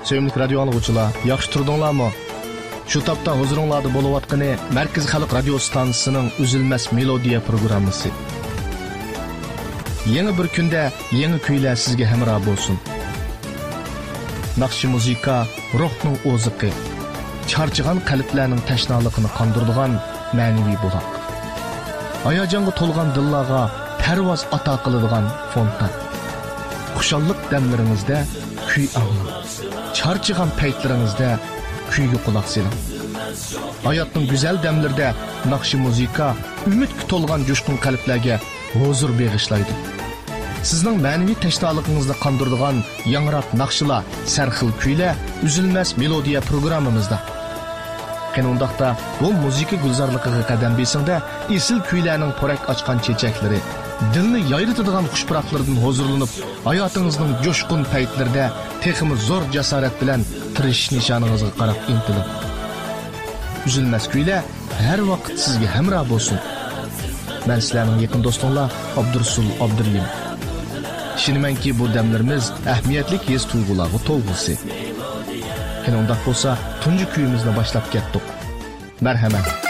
Sevimli radio anlıqçılar, yaxşı turdunlarmı? Şu tapda huzuringlarda bo'layotgani Markaz Xalq radio stansiyasining Uzilmas melodiya programmasi. Yangi bir kunda yangi kuylar sizga hamroh bo'lsin. Naqshi muzika ruhning o'ziqi, charchigan qalblarning tashnaligini qondiradigan ma'naviy buloq. Hayajonga to'lgan dillarga parvoz ato qiladigan fontan. Xushallik damlaringizda kuy anglang. Charchigan paytlaringizda kuyga quloq soling. Hayotning go'zal damlarida naqshi muzika umidga to'lgan jo'shqin qalblarga huzur bag'ishlaydi. Sizning ma'naviy tashnoligingizni qondiradigan yangrab naqshlar, sarxil kuylar Uzilmas melodiya programmamizda. Qanundaqda bu muzika gulzorligiga qadam besingda esil kuylarning porak ochgan chechaklari, dilni yayritadigan xushpuroqlardan huzurlanib, hayotingizning jo'shqin paytlarida texmi zo'r jasorat bilan tirishish nishoningizga qarab intilib. Uzilmas kuylar har vaqt sizga hamroh bo'lsin. Men sizlarning yaqin do'stinglar Abdursul Abdurlim. Ishonamanki, bu damlarimiz ahamiyatli his tuyg'ularga to'lg'isi. Qanday bo'lsa, tunji kuyimizni boshlab ketdik. Marhamat.